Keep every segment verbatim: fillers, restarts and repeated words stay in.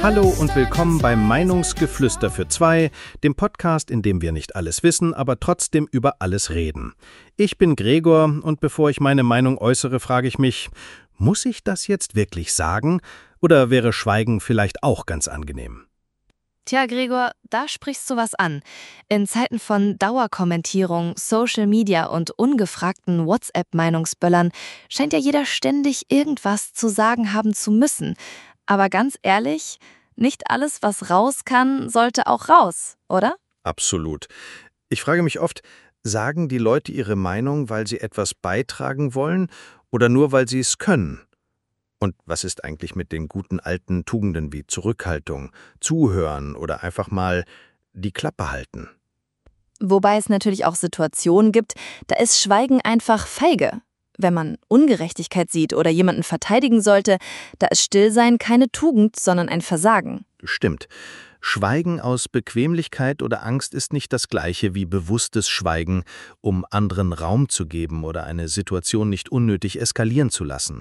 Hallo und willkommen beim Meinungsgeflüster für zwei, dem Podcast, in dem wir nicht alles wissen, aber trotzdem über alles reden. Ich bin Gregor und bevor ich meine Meinung äußere, frage ich mich, muss ich das jetzt wirklich sagen oder wäre Schweigen vielleicht auch ganz angenehm? Tja, Gregor, da sprichst du was an. In Zeiten von Dauerkommentierung, Social Media und ungefragten WhatsApp-Meinungsböllern scheint ja jeder ständig irgendwas zu sagen haben zu müssen. Aber ganz ehrlich, nicht alles, was raus kann, sollte auch raus, oder? Absolut. Ich frage mich oft, sagen die Leute ihre Meinung, weil sie etwas beitragen wollen oder nur, weil sie es können? Und was ist eigentlich mit den guten alten Tugenden wie Zurückhaltung, Zuhören oder einfach mal die Klappe halten? Wobei es natürlich auch Situationen gibt, da ist Schweigen einfach feige. Wenn man Ungerechtigkeit sieht oder jemanden verteidigen sollte, da ist Stillsein keine Tugend, sondern ein Versagen. Stimmt. Schweigen aus Bequemlichkeit oder Angst ist nicht das gleiche wie bewusstes Schweigen, um anderen Raum zu geben oder eine Situation nicht unnötig eskalieren zu lassen.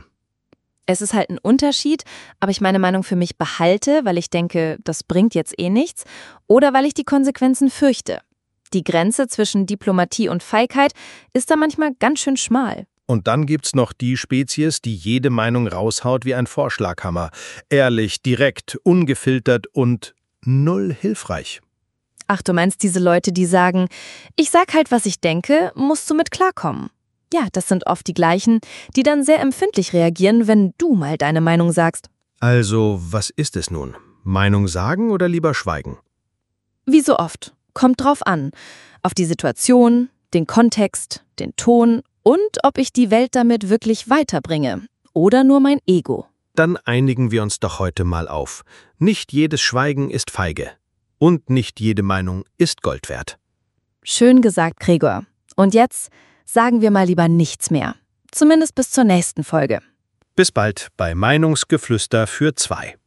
Es ist halt ein Unterschied, ob ich meine Meinung für mich behalte, weil ich denke, das bringt jetzt eh nichts, oder weil ich die Konsequenzen fürchte. Die Grenze zwischen Diplomatie und Feigheit ist da manchmal ganz schön schmal. Und dann gibt's noch die Spezies, die jede Meinung raushaut wie ein Vorschlaghammer. Ehrlich, direkt, ungefiltert und null hilfreich. Ach, du meinst diese Leute, die sagen, ich sag halt, was ich denke, musst du mit klarkommen. Ja, das sind oft die gleichen, die dann sehr empfindlich reagieren, wenn du mal deine Meinung sagst. Also, was ist es nun? Meinung sagen oder lieber schweigen? Wie so oft. Kommt drauf an. Auf die Situation, den Kontext, den Ton und ob ich die Welt damit wirklich weiterbringe. Oder nur mein Ego. Dann einigen wir uns doch heute mal auf. Nicht jedes Schweigen ist feige. Und nicht jede Meinung ist Gold wert. Schön gesagt, Gregor. Und jetzt sagen wir mal lieber nichts mehr. Zumindest bis zur nächsten Folge. Bis bald bei Meinungsgeflüster für zwei.